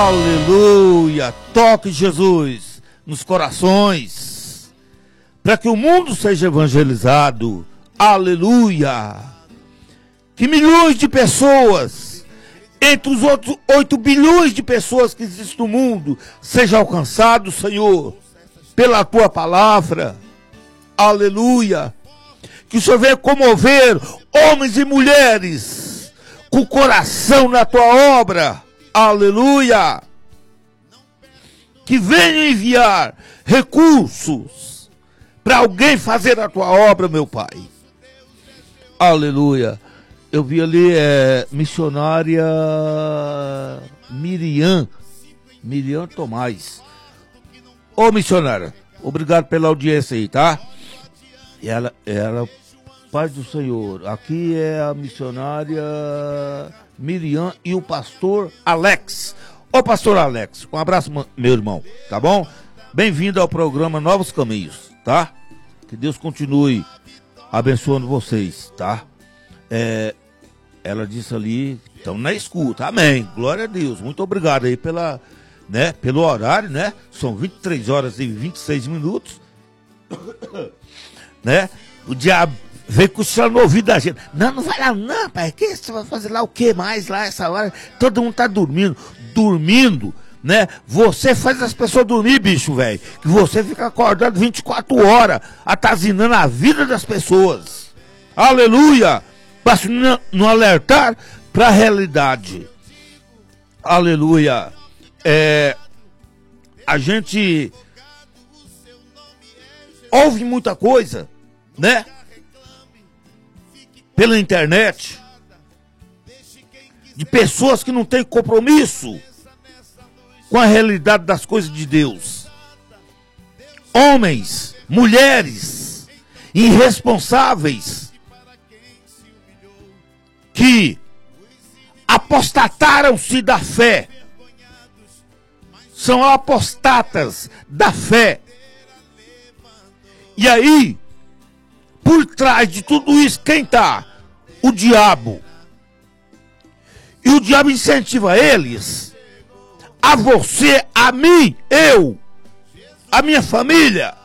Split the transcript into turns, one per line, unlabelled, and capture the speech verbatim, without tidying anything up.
Aleluia! Toque Jesus nos corações, para que o mundo seja evangelizado. Aleluia! Que milhões de pessoas, entre os outros oito bilhões de pessoas que existem no mundo, sejam alcançados, Senhor, pela Tua palavra. Aleluia! Que o Senhor venha comover homens e mulheres com o coração na Tua obra. Aleluia! Que venha enviar recursos para alguém fazer a Tua obra, meu Pai. Aleluia! Eu vi ali, é, missionária Miriam, Miriam Tomás. Ô missionária, obrigado pela audiência aí, tá? E ela, ela, paz do Senhor, aqui é a missionária Miriam e o pastor Alex. Ô pastor Alex, um abraço, meu irmão, tá bom? Bem-vindo ao programa Novos Caminhos, tá? Que Deus continue abençoando vocês, tá? É, ela disse ali, estão na escuta, amém, glória a Deus, muito obrigado aí pela, né, pelo horário, né? São vinte e três horas e vinte e seis minutos, né? O diabo veio cochichando no ouvido da gente. Não, não vai lá não, pai. Que você vai fazer lá o que mais lá essa hora? Todo mundo tá dormindo. Dormindo, né? Você faz as pessoas dormir, bicho, velho. Que você fica acordado vinte e quatro horas, atazinando a vida das pessoas. Aleluia! Para não, não alertar para a realidade. Aleluia! É, a gente ouve muita coisa, né? Pela internet, de pessoas que não têm compromisso com a realidade das coisas de Deus. Homens, mulheres, irresponsáveis, que apostataram-se da fé, são apostatas da fé. E aí, por trás de tudo isso, quem está? O diabo. E o diabo incentiva eles, a você, a mim, eu, a minha família,